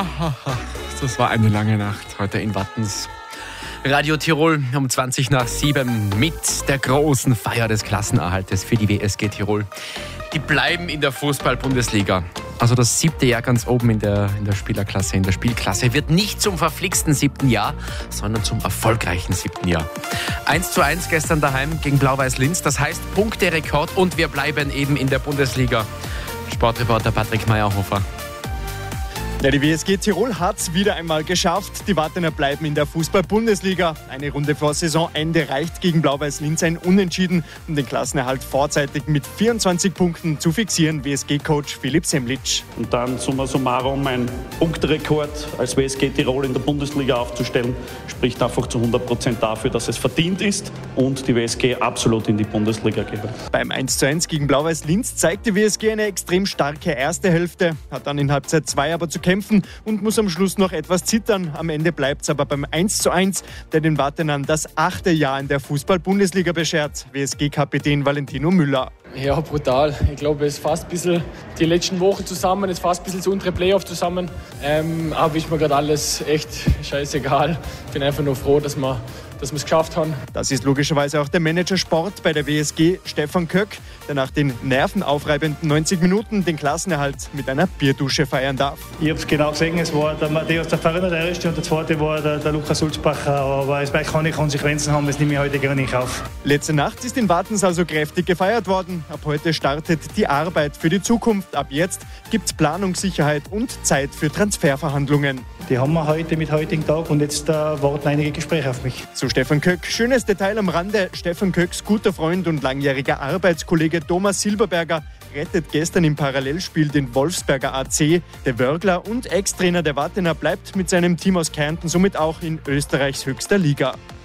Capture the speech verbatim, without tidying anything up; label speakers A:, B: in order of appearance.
A: Ah, das war eine lange Nacht heute in Wattens. Radio Tirol um zwanzig nach sieben mit der großen Feier des Klassenerhaltes für die W S G Tirol. Die bleiben in der Fußball-Bundesliga. Also das siebte Jahr ganz oben in der, in der Spielerklasse, in der Spielklasse, wird nicht zum verflixten siebten Jahr, sondern zum erfolgreichen siebten Jahr. eins zu eins gestern daheim gegen Blau-Weiß Linz, das heißt Punkterekord und wir bleiben eben in der Bundesliga. Sportreporter Patrick Mayerhofer.
B: Ja, die W S G Tirol hat es wieder einmal geschafft. Die Wattener bleiben in der Fußball-Bundesliga. Eine Runde vor Saisonende reicht gegen Blau-Weiß Linz ein Unentschieden, um den Klassenerhalt vorzeitig mit vierundzwanzig Punkten zu fixieren. W S G-Coach Philipp Semlitsch.
C: Und dann summa summarum ein Punkterekord als W S G Tirol in der Bundesliga aufzustellen, spricht einfach zu hundert Prozent dafür, dass es verdient ist und die W S G absolut in die Bundesliga gehört.
B: Beim eins zu eins gegen Blau-Weiß Linz zeigt die W S G eine extrem starke erste Hälfte, hat dann in Halbzeit zwei aber zu kämpfen und muss am Schluss noch etwas zittern. Am Ende bleibt es aber beim eins zu eins, der den Wattenern das achte Jahr in der Fußball-Bundesliga beschert. W S G-Kapitän Valentino Müller.
D: Ja, brutal. Ich glaube, es fasst ein bisschen die letzten Wochen zusammen, es fasst ein bisschen zu unsere Playoff zusammen. Ähm, aber ist mir gerade alles echt scheißegal. Ich bin einfach nur froh, dass wir dass wir es geschafft haben. Das
B: ist logischerweise auch der Manager Sport bei der W S G, Stefan Köck, der nach den nervenaufreibenden neunzig Minuten den Klassenerhalt mit einer Bierdusche feiern darf.
E: Ich habe es genau gesehen, es war der Matthäus der Fariner, der erste, und der zweite war der, der Lukas Sulzbacher, aber es wird keine Konsequenzen haben, das nehme ich heute gar nicht auf.
B: Letzte Nacht ist in Wattens also kräftig gefeiert worden. Ab heute startet die Arbeit für die Zukunft. Ab jetzt gibt es Planungssicherheit und Zeit für Transferverhandlungen.
E: Die haben wir heute mit heutigen Tag und jetzt äh, warten einige Gespräche auf mich.
B: So Stefan Köck. Schönes Detail am Rande. Stefan Köcks guter Freund und langjähriger Arbeitskollege Thomas Silberberger rettet gestern im Parallelspiel den Wolfsberger A C. Der Wörgler und Ex-Trainer der Wattener bleibt mit seinem Team aus Kärnten somit auch in Österreichs höchster Liga.